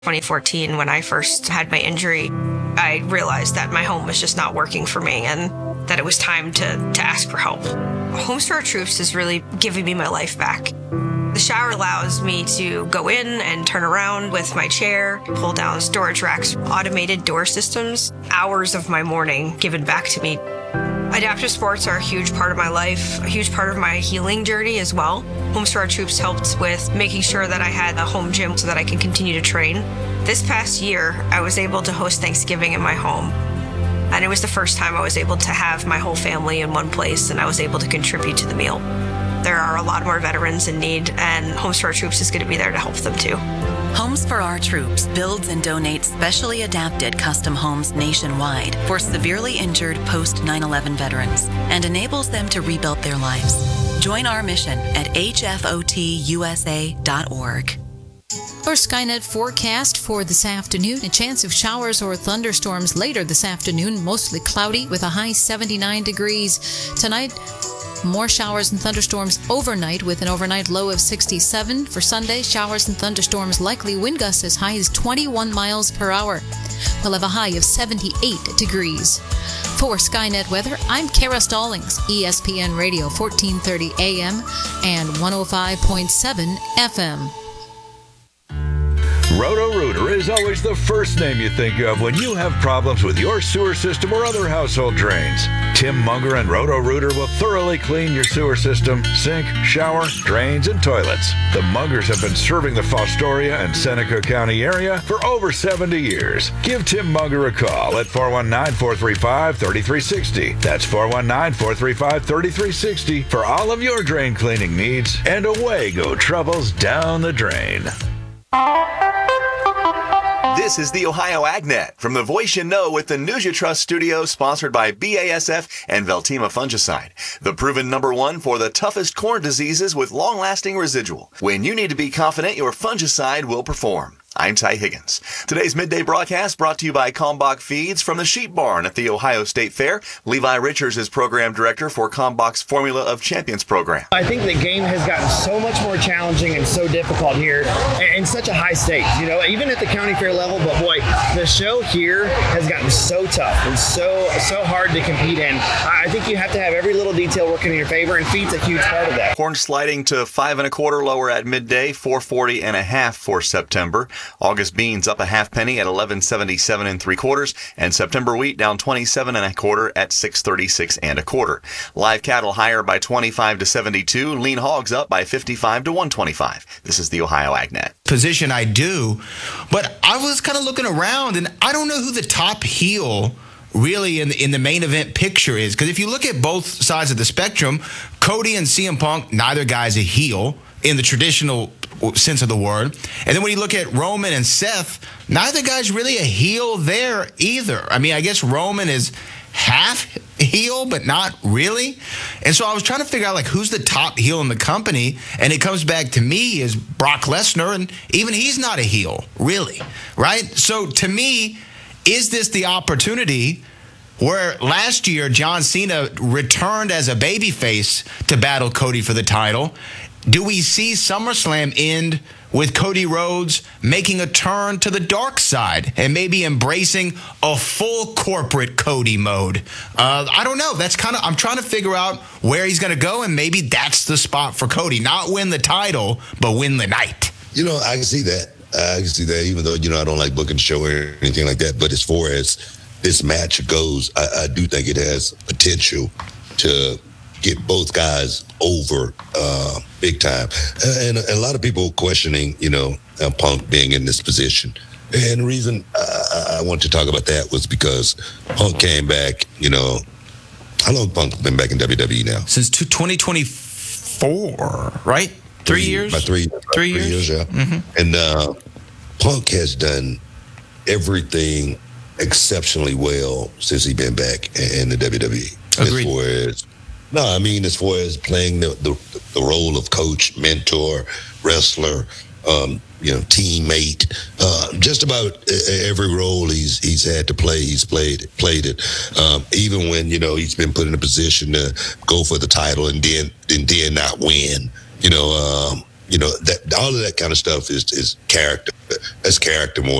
2014, when I first had my injury, I realized that my home was just not working for me and that it was time to ask for help. Homes for Our Troops is really giving me my life back. The shower allows me to go in and turn around with my chair, pull down storage racks, automated door systems, hours of my morning given back to me. Adaptive sports are a huge part of my life, a huge part of my healing journey as well. Homes for Our Troops helped with making sure that I had a home gym so that I can continue to train. This past year, I was able to host Thanksgiving in my home. And it was the first time I was able to have my whole family in one place, and I was able to contribute to the meal. There are a lot more veterans in need, and Homes for Our Troops is going to be there to help them too. Homes for Our Troops builds and donates specially adapted custom homes nationwide for severely injured post 9/11 veterans and enables them to rebuild their lives. Join our mission at hfotusa.org. Our Skynet forecast for this afternoon, a chance of showers or thunderstorms later this afternoon, mostly cloudy with a high 79 degrees. Tonight, more showers and thunderstorms overnight with an overnight low of 67. For Sunday, showers and thunderstorms likely, wind gusts as high as 21 miles per hour. We'll have a high of 78 degrees. For Skynet Weather, I'm Kara Stallings, ESPN Radio 1430 AM and 105.7 FM. Roto-Rooter is always the first name you think of when you have problems with your sewer system or other household drains. Tim Munger and Roto-Rooter will thoroughly clean your sewer system, sink, shower, drains, and toilets. The Mungers have been serving the Fostoria and Seneca County area for over 70 years. Give Tim Munger a call at 419-435-3360. That's 419-435-3360 for all of your drain cleaning needs, and away go troubles down the drain. This is the Ohio AgNet from the voice you know with the News You Trust studio, sponsored by BASF and Veltima Fungicide, the proven #1 for the toughest corn diseases with long-lasting residual. When you need to be confident your fungicide will perform. I'm Ty Higgins. Today's midday broadcast brought to you by Kalmbach Feeds from the Sheep Barn at the Ohio State Fair. Levi Richards is program director for Kalmbach's Formula of Champions program. I think the game has gotten so much more challenging and so difficult here and such a high stakes, you know, even at the county fair level. But boy, the show here has gotten so tough and so hard to compete in. I think you have to have every little detail working in your favor, and feed's a huge part of that. Corn sliding to 5 1/4 lower at midday, 440 1/2 for September. August beans up a half penny at 11.77 3/4, and September wheat down 27 1/4 at 6.36 1/4. Live cattle higher by 25 to 72. Lean hogs up by 55 to 125. This is the Ohio AgNet. Position I do, but I was kind of looking around, and I don't know who the top heel really in the main event picture is, because if you look at both sides of the spectrum, Cody and CM Punk, neither guy's a heel in the traditional sense of the word. And then when you look at Roman and Seth, neither guy's really a heel there either. I mean, I guess Roman is half heel, but not really. And so I was trying to figure out, like, who's the top heel in the company, and it comes back to me is Brock Lesnar, and even he's not a heel, really, right? So to me, is this the opportunity where last year John Cena returned as a babyface to battle Cody for the title? Do we see SummerSlam end with Cody Rhodes making a turn to the dark side and maybe embracing a full corporate Cody mode? I don't know. That's kind of, I'm trying to figure out where he's going to go, and maybe that's the spot for Cody. Not win the title, but win the night. You know, I can see that. I can see that, even though, you know, I don't like booking the show or anything like that. But as far as this match goes, I do think it has potential to get both guys over big time. And a lot of people questioning, you know, Punk being in this position. And the reason I want to talk about that was because Punk came back, you know, how long Punk been back in WWE now? Since 2024, right? 3 years? About 3 years, yeah. Mm-hmm. And Punk has done everything exceptionally well since he's been back in the WWE. Agreed. As far as playing the role of coach, mentor, wrestler, teammate, just about every role he's had to play, he's played it. Even when, you know, he's been put in a position to go for the title and then not win. That all of that kind of stuff is character. That's character more